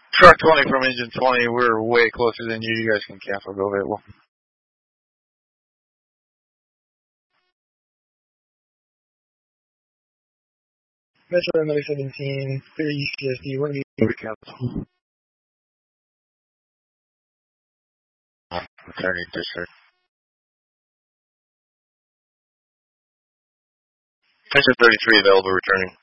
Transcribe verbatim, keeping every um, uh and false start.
Truck twenty from engine twenty, we're way closer than you. You guys can cancel. Go ahead. Well, Metro M L seventeen, clear E C S D, what do you cancel. Returning district. Engine thirty-three available returning.